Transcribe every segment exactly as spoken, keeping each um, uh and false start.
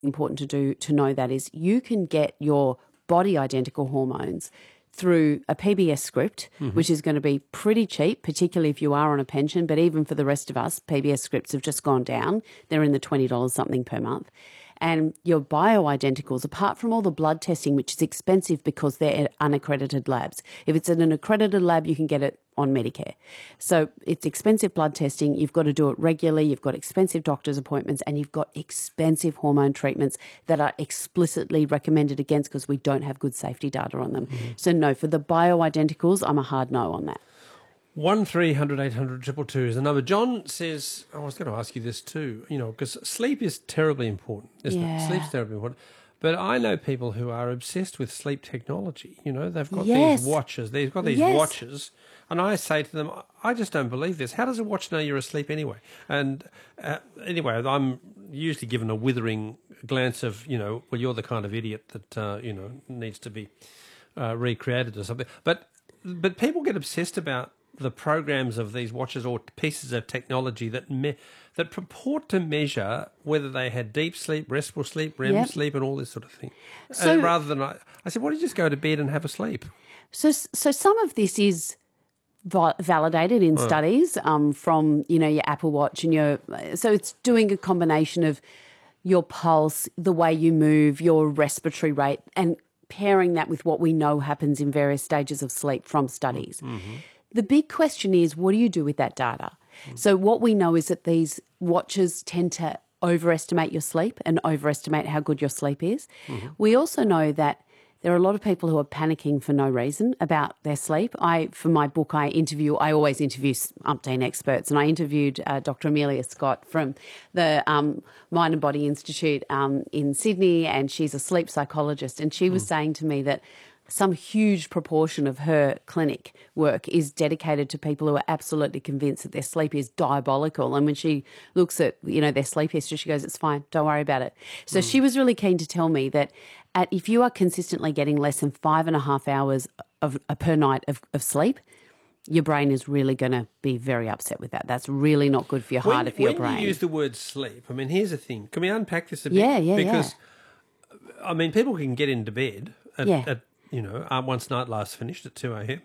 important to do to know that is you can get your body identical hormones through a P B S script, mm-hmm. which is going to be pretty cheap, particularly if you are on a pension. But even for the rest of us, P B S scripts have just gone down. They're in the twenty dollars something per month. And your bioidenticals, apart from all the blood testing, which is expensive because they're at unaccredited labs. If it's in an accredited lab, you can get it on Medicare. So it's expensive blood testing. You've got to do it regularly. You've got expensive doctor's appointments and you've got expensive hormone treatments that are explicitly recommended against because we don't have good safety data on them. Mm-hmm. So no, for the bioidenticals, I'm a hard no on that. One three hundred eight hundred two two two is the number. John says, I was going to ask you this too, you know, because sleep is terribly important, isn't yeah. it? Sleep's terribly important. But I know people who are obsessed with sleep technology. You know, they've got yes. these watches. They've got these yes. watches. And I say to them, I just don't believe this. How does a watch know you're asleep anyway? And uh, anyway, I'm usually given a withering glance of, you know, well, you're the kind of idiot that, uh, you know, needs to be uh, recreated or something. But But people get obsessed about the programs of these watches or pieces of technology that me- that purport to measure whether they had deep sleep, restful sleep, R E M yep. sleep, and all this sort of thing. So, and rather than I, I said, why don't you just go to bed and have a sleep? So, so some of this is va- validated in oh. studies um, from you know your Apple Watch and your. So it's doing a combination of your pulse, the way you move, your respiratory rate, and pairing that with what we know happens in various stages of sleep from studies. Mm-hmm. The big question is, what do you do with that data? Mm. So what we know is that these watches tend to overestimate your sleep and overestimate how good your sleep is. Mm-hmm. We also know that there are a lot of people who are panicking for no reason about their sleep. I, for my book, I interview, I always interview umpteen experts, and I interviewed uh, Doctor Amelia Scott from the um, Mind and Body Institute um, in Sydney, and she's a sleep psychologist, and she was mm. saying to me that some huge proportion of her clinic work is dedicated to people who are absolutely convinced that their sleep is diabolical. And when she looks at, you know, their sleep history, she goes, it's fine, don't worry about it. So mm. she was really keen to tell me that at, if you are consistently getting less than five and a half hours of, uh, per night of, of sleep, your brain is really going to be very upset with that. That's really not good for your heart or for your brain. When you use the word sleep, I mean, here's the thing. Can we unpack this a bit? Yeah, yeah, because, yeah. I mean, people can get into bed at, yeah. at you know, uh, once night life's finished at two a.m.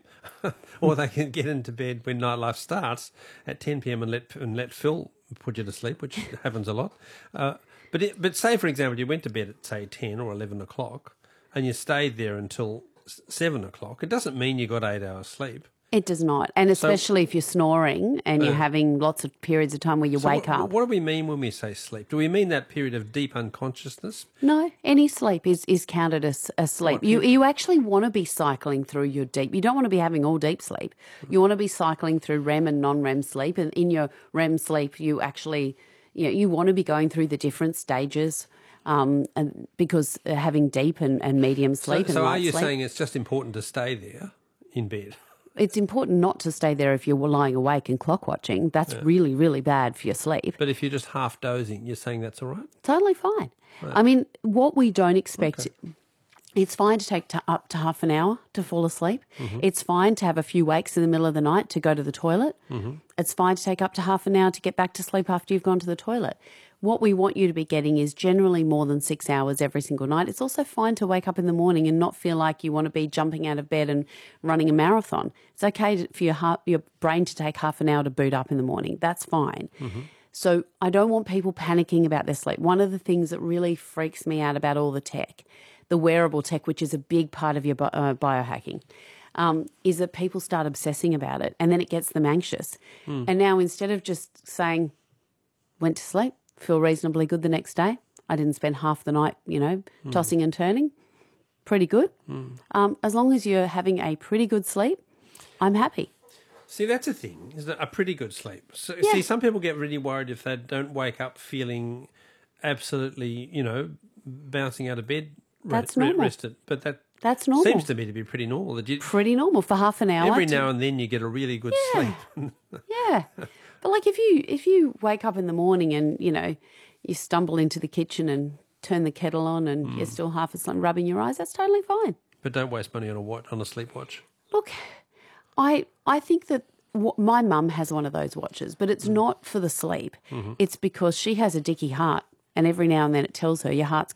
or they can get into bed when night life starts at ten p.m. and let and let Phil put you to sleep, which happens a lot. Uh, but it, but say, for example, you went to bed at, say, ten or eleven o'clock and you stayed there until seven o'clock. It doesn't mean you got eight hours sleep. It does not, and especially so, if you're snoring and you're uh, having lots of periods of time where you so wake what, up. What do we mean when we say sleep? Do we mean that period of deep unconsciousness? No, any sleep is, is counted as a sleep. You you actually want to be cycling through your deep. You don't want to be having all deep sleep. You want to be cycling through R E M and non-R E M sleep, and in your R E M sleep, you actually, you know, you want to be going through the different stages. Um, and because uh, having deep and, and medium sleep. So, and so light are you sleep, saying it's just important to stay there in bed? It's important not to stay there if you're lying awake and clock watching. That's yeah. really, really bad for your sleep. But if you're just half dozing, you're saying that's all right? Totally fine. Right. I mean, what we don't expect, okay. it's fine to take to up to half an hour to fall asleep. Mm-hmm. It's fine to have a few wakes in the middle of the night to go to the toilet. Mm-hmm. It's fine to take up to half an hour to get back to sleep after you've gone to the toilet. What we want you to be getting is generally more than six hours every single night. It's also fine to wake up in the morning and not feel like you want to be jumping out of bed and running a marathon. It's okay for your heart, your brain to take half an hour to boot up in the morning. That's fine. Mm-hmm. So I don't want people panicking about their sleep. One of the things that really freaks me out about all the tech, the wearable tech, which is a big part of your bi- uh, biohacking, um, is that people start obsessing about it and then it gets them anxious. Mm. And now instead of just saying, went to sleep, feel reasonably good the next day. I didn't spend half the night, you know, mm. tossing and turning. Pretty good. Mm. Um, as long as you're having a pretty good sleep, I'm happy. See, that's a thing, is that a pretty good sleep. So, yeah. See, some people get really worried if they don't wake up feeling absolutely, you know, bouncing out of bed, that's re- normal. rested. But that that's normal. Seems to me to be pretty normal. That you, pretty normal for half an hour. Every to, now and then you get a really good yeah. sleep. yeah. But like if you if you wake up in the morning and, you know, you stumble into the kitchen and turn the kettle on and mm. you're still half asleep rubbing your eyes, that's totally fine. But don't waste money on a watch, on a sleep watch. Look, I I think that w- my mum has one of those watches, but it's mm. not for the sleep. Mm-hmm. It's because she has a dicky heart And every now and then it tells her your heart's